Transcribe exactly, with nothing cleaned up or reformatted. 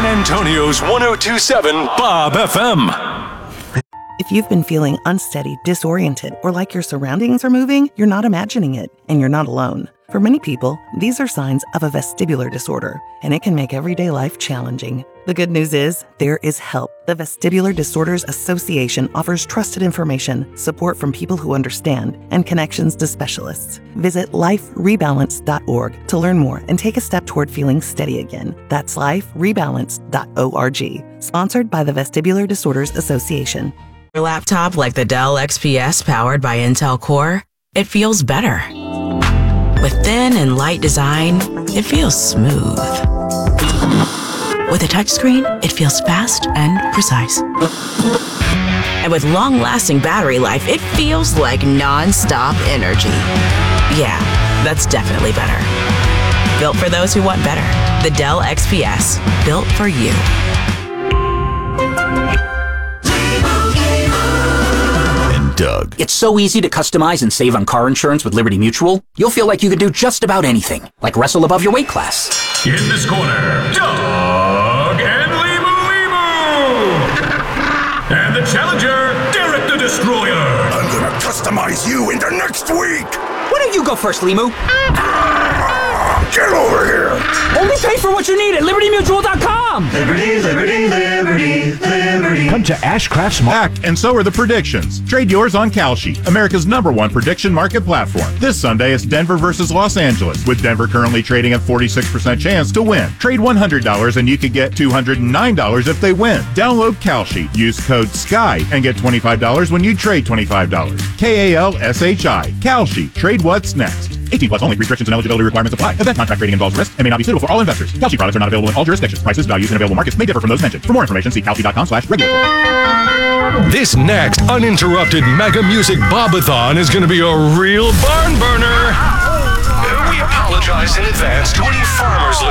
Antonio's one oh two point seven Bob F M. If you've been feeling unsteady, disoriented, or like your surroundings are moving, you're not imagining it, and you're not alone. For many people, these are signs of a vestibular disorder, and it can make everyday life challenging. The good news is, there is help. The Vestibular Disorders Association offers trusted information, support from people who understand, and connections to specialists. Visit life rebalance dot org to learn more and take a step toward feeling steady again. That's life rebalance dot org. Sponsored by the Vestibular Disorders Association. Your laptop like the Dell X P S powered by Intel Core, it feels better. With thin and light design, it feels smooth. With a touchscreen, it feels fast and precise. And with long-lasting battery life, it feels like non-stop energy. Yeah, that's definitely better. Built for those who want better. The Dell X P S, built for you. Doug. It's so easy to customize and save on car insurance with Liberty Mutual. You'll feel like you can do just about anything, like wrestle above your weight class. In this corner, Doug and Limu Limu! And the challenger, Derek the Destroyer! I'm gonna customize you into next week! Why don't you go first, Limu? Get over here! Only pay for what you need at liberty mutual dot com! Liberty, liberty, liberty, liberty. Come to Ashcraft's Act, and so are the predictions. Trade yours on Kalshi, America's number one prediction market platform. This Sunday, it's Denver versus Los Angeles, with Denver currently trading at forty-six percent chance to win. Trade one hundred dollars and you could get two hundred nine dollars if they win. Download Kalshi, use code SKY, and get twenty-five dollars when you trade twenty-five dollars. K A L S H I. Kalshi. Trade what's next. eighteen plus only. Restrictions and eligibility requirements apply. Event contract trading involves risk and may not be suitable for all investors. Kalshi products are not available in all jurisdictions. Prices, values, and available markets may differ from those mentioned. For more information, see kalshi dot com slash regulatory. This next uninterrupted Mega Music Bobathon is going to be a real barn burner. We apologize in advance to any farmers